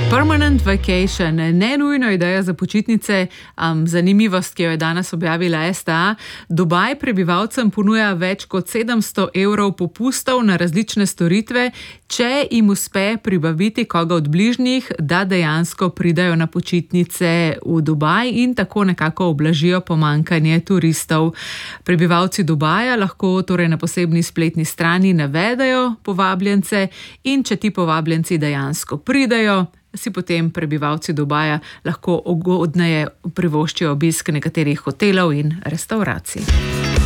Permanent vacation, ne nujno ideja za počitnice, zanimivost, ki jo je danes objavila STA. Dubaj prebivalcem ponuja več kot 700 evrov popustov na različne storitve, če jim uspe privabiti koga od bližnjih, da dejansko pridajo na počitnice v Dubaj in tako nekako ublažijo pomanjkanje turistov. Prebivalci Dubaja lahko torej na posebni spletni strani navedejo povabljence in če ti povabljenci dejansko pridajo, si potem prebivalci Dubaja lahko ugodneje privoščijo obisk nekaterih hotelov in restavracij.